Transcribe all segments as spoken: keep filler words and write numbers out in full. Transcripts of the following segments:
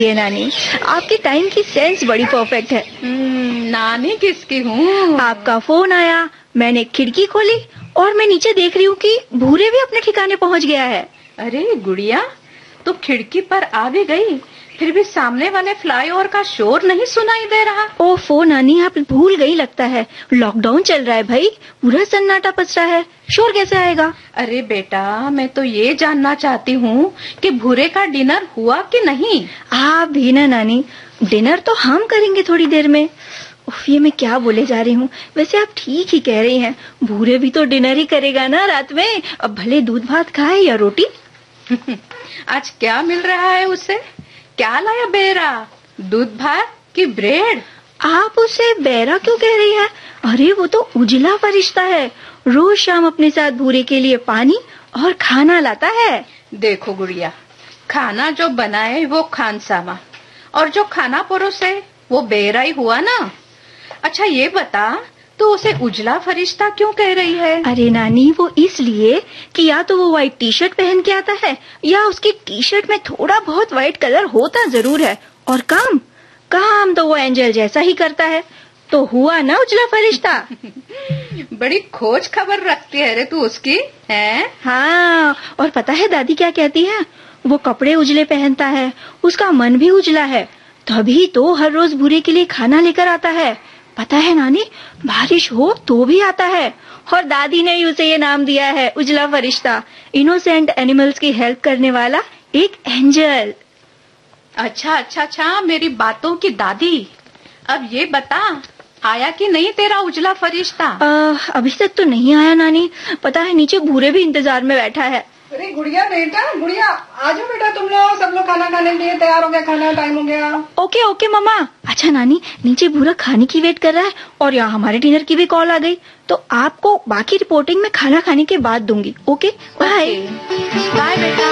ये नानी, आपकी टाइम की सेंस बड़ी परफेक्ट है। नानी किसकी हूँ? आपका फोन आया, मैंने खिड़की खोली और मैं नीचे देख रही हूँ कि भूरे भी अपने ठिकाने पहुँच गया है। अरे गुड़िया, तो खिड़की पर आ भी गई, फिर भी सामने वाले फ्लाईओवर का शोर नहीं सुनाई दे रहा। ओफो नानी, आप भूल गई लगता है। लॉकडाउन चल रहा है भाई, पूरा सन्नाटा पस रहा है, शोर कैसे आएगा? अरे बेटा, मैं तो ये जानना चाहती हूँ कि भूरे का डिनर हुआ कि नहीं। आप भी ना नानी, डिनर तो हम करेंगे थोड़ी देर में। उफ, ये मैं क्या बोले जा रही हूँ। वैसे आप ठीक ही कह रही हैं, भूरे भी तो डिनर ही करेगा ना रात में, अब भले दूध भात खाए या रोटी। आज क्या मिल रहा है उसे? क्या लाया बेरा? दूध भात की ब्रेड? आप उसे बेरा क्यों कह रही है? अरे वो तो उजला फरिश्ता है, रोज शाम अपने साथ भूरे के लिए पानी और खाना लाता है। देखो गुड़िया, खाना जो बनाए वो खानसामा, और जो खाना परोसे वो बेरा ही हुआ ना। अच्छा ये बता, तो उसे उजला फरिश्ता क्यों कह रही है? अरे नानी, वो इसलिए कि या तो वो व्हाइट टी शर्ट पहन के आता है, या उसकी टी शर्ट में थोड़ा बहुत व्हाइट कलर होता जरूर है, और काम काम तो वो एंजल जैसा ही करता है। तो हुआ ना उजला फरिश्ता। बड़ी खोज खबर रखती है रे तू उसकी, है? हाँ, और पता है दादी क्या कहती है? वो कपड़े उजले पहनता है, उसका मन भी उजला है, तभी तो हर रोज भूरे के लिए खाना लेकर आता है। पता है नानी, बारिश हो तो भी आता है, और दादी ने उसे ये नाम दिया है उजला फरिश्ता, इनोसेंट एनिमल्स की हेल्प करने वाला एक एंजल। अच्छा अच्छा अच्छा, मेरी बातों की दादी। अब ये बता, आया कि नहीं तेरा उजला फरिश्ता? आ, अभी तक तो नहीं आया नानी, पता है नीचे भूरे भी इंतजार में बैठा है। अरे गुड़िया बेटा, गुड़िया आ जाओ बेटा, तुम लोग सब लोग खाना खाने के लिए तैयार हो गया, खाना टाइम हो गया। ओके ओके मम्मा। अच्छा नानी, नीचे भूरा खाने की वेट कर रहा है, और यहाँ हमारे डिनर की भी कॉल आ गई, तो आपको बाकी रिपोर्टिंग में खाना खाने के बाद दूंगी। Okay bye. बाय बेटा।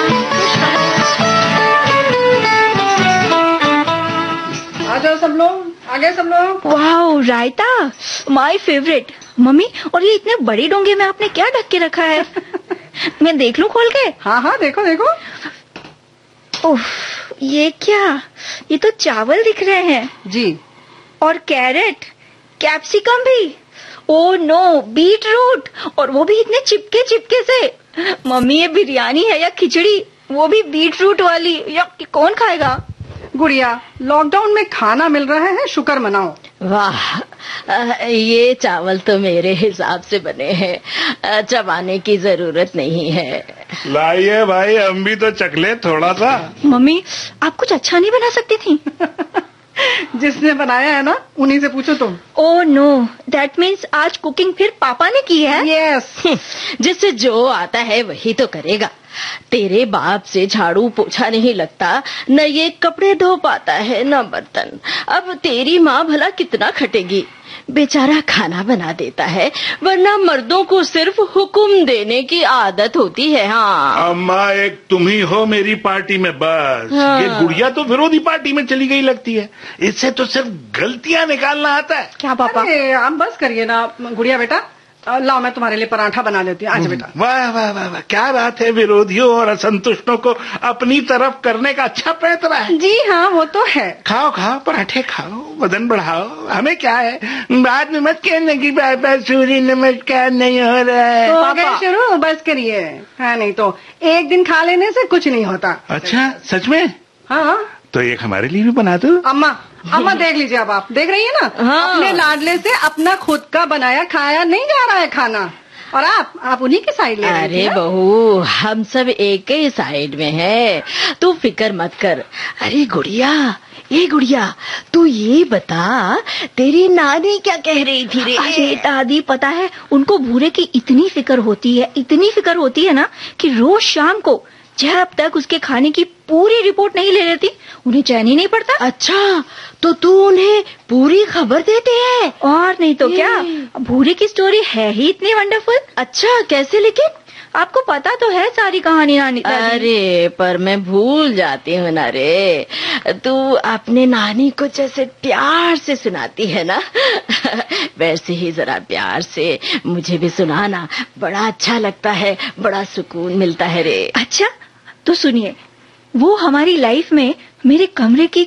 आ जाओ सब लोग, आ गए सब लोग। Wow, raita my favourite. Mummy, और ये इतने बड़े डोंगे में आपने क्या ढक के रखा है? मैं देख लूं खोल के? हाँ हाँ, देखो देखो। उफ, ये क्या? ये तो चावल दिख रहे हैं जी। और कैरेट, कैप्सिकम भी। ओ नो, बीट रूट, और वो भी इतने चिपके चिपके से। मम्मी, ये बिरयानी है या खिचड़ी, वो भी बीट रूट वाली, या कौन खाएगा? गुड़िया, लॉकडाउन में खाना मिल रहा है, शुक्र मनाओ। वाह, ये चावल तो मेरे हिसाब से बने हैं, चबाने की जरूरत नहीं है। लाइए भाई, हम भी तो चखले थोड़ा सा। मम्मी, आप कुछ अच्छा नहीं बना सकती थी? जिसने बनाया है ना, उन्हीं से पूछो तुम। ओह नो, दैट मीन्स आज कुकिंग फिर पापा ने की है? यस। जिससे जो आता है वही तो करेगा। तेरे बाप से झाड़ू पोछा नहीं लगता, न ये कपड़े धो पाता है, न बर्तन। अब तेरी माँ भला कितना खटेगी? बेचारा खाना बना देता है, वरना मर्दों को सिर्फ हुक्म देने की आदत होती है। हाँ अम्मा, एक तुम ही हो मेरी पार्टी में, बस। हाँ। ये गुड़िया तो विरोधी पार्टी में चली गई लगती है, इससे तो सिर्फ गलतियां निकालना आता है। क्या पापा? अरे आप बस करिए ना गुड़िया बेटा, लाओ मैं तुम्हारे लिए पराठा बना लेती हूँ। आज बेटा। वाह वाह वाह वाह, क्या बात है, विरोधियों और असंतुष्टों को अपनी तरफ करने का अच्छा पैतरा है। जी हाँ, वो तो है। खाओ खाओ, पराठे खाओ, वजन बढ़ाओ, हमें क्या है। बाद में मत कहने की पापा सूर्य नमस्कार नहीं हो रहा है। तो हो गए शुरू, बस करिए। हाँ, नहीं तो एक दिन खा लेने से कुछ नहीं होता। अच्छा, सच में? हाँ, तो एक हमारे लिए भी बना दो। अम्मा अम्मा देख लीजिए, अब आप देख रही है ना। हाँ। अपने लाडले से अपना खुद का बनाया खाया नहीं जा रहा है खाना, और आप आप उन्हीं की साइड ले रही अरे थी। बहू, हम सब एक ही साइड में हैं, तू फिक्र मत कर। अरे गुड़िया, ये गुड़िया, तू ये बता, तेरी नानी क्या कह रही थी रे? अरे दादी, पता है उनको भूरे की इतनी फिक्र होती है, इतनी फिक्र होती है ना, कि रोज शाम को जब तक उसके खाने की पूरी रिपोर्ट नहीं ले लेती, उन्हें चैन ही नहीं पड़ता। अच्छा, तो तू उन्हें पूरी खबर देते है? और नहीं तो क्या, भूरे की स्टोरी है ही इतनी वंडरफुल। अच्छा, कैसे लेकिन? आपको पता तो है सारी कहानी नानी। अरे पर मैं भूल जाती हूँ ना रे, तू अपने नानी को जैसे प्यार से सुनाती है ना, वैसे ही जरा प्यार से मुझे भी सुनाना, बड़ा अच्छा लगता है, बड़ा सुकून मिलता है रे। अच्छा तो सुनिए, वो हमारी लाइफ में मेरे कमरे की